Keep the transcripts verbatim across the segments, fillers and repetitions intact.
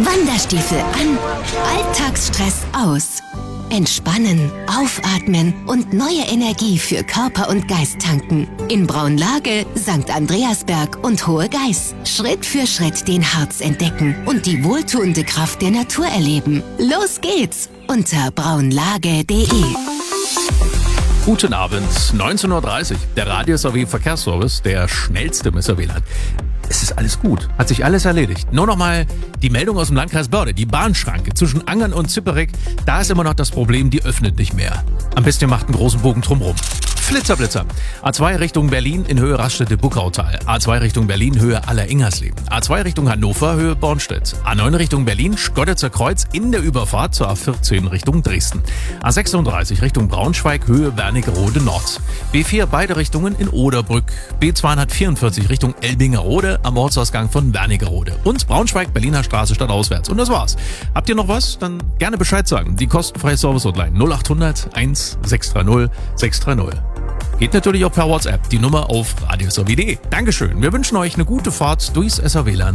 Wanderstiefel an, Alltagsstress aus. Entspannen, aufatmen und neue Energie für Körper und Geist tanken. In Braunlage, Sankt Andreasberg und Hohe Geiß. Schritt für Schritt den Harz entdecken und die wohltuende Kraft der Natur erleben. Los geht's unter braunlage punkt de. Guten Abend, neunzehn Uhr dreißig. Der Radio-S A W Verkehrsservice, der schnellste im S A W-Land. Es ist alles gut, hat sich alles erledigt. Nur noch mal die Meldung aus dem Landkreis Börde. Die Bahnschranke zwischen Angern und Zipperich, da ist immer noch das Problem, die öffnet nicht mehr. Am besten ihr macht einen großen Bogen drumrum. Flitzer, Blitzer. A zwei Richtung Berlin in Höhe Raststätte-Buckautal. A zwei Richtung Berlin Höhe Aller-Ingersleben. A zwei Richtung Hannover Höhe Bornstedt. A neun Richtung Berlin Schkoditzer Kreuz in der Überfahrt zur A vierzehn Richtung Dresden. A sechsunddreißig Richtung Braunschweig Höhe Wernigerode Nord. B vier beide Richtungen in Oderbrück. B zweihundertvierundvierzig Richtung Elbingerode am Ortsausgang von Wernigerode. Und Braunschweig Berliner Straße stadtauswärts. Und das war's. Habt ihr noch was? Dann gerne Bescheid sagen. Die kostenfreie Service-Hotline null acht hundert eins sechs drei null sechs drei null. Geht natürlich auch per WhatsApp. Die Nummer auf radio s a w punkt de. Dankeschön. Wir wünschen euch eine gute Fahrt durchs S A W-Land.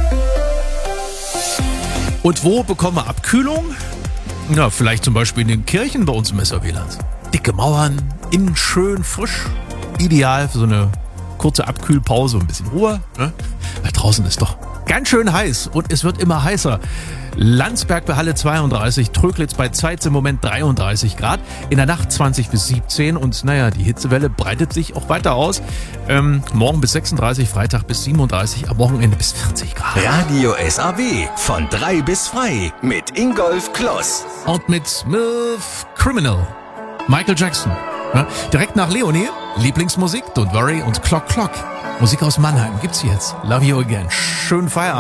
Und wo bekommen wir Abkühlung? Na, vielleicht zum Beispiel in den Kirchen bei uns im S A W-Land. Dicke Mauern, innen schön frisch. Ideal für so eine kurze Abkühlpause und ein bisschen Ruhe. Ne? Weil draußen ist doch ganz schön heiß und es wird immer heißer. Landsberg bei Halle zweiunddreißig, Tröglitz bei Zeitz im Moment dreiunddreißig Grad, in der Nacht zwanzig bis siebzehn und naja, die Hitzewelle breitet sich auch weiter aus. Ähm, morgen bis sechsunddreißig, Freitag bis siebenunddreißig, am Wochenende bis vierzig Grad. Radio S A W von drei bis frei mit Ingolf Kloss. Und mit Smooth Criminal, Michael Jackson. Ja, direkt nach Leonie, Lieblingsmusik, Don't Worry und Clock Clock. Musik aus Mannheim gibt's jetzt. Love You Again. Schönen Feierabend.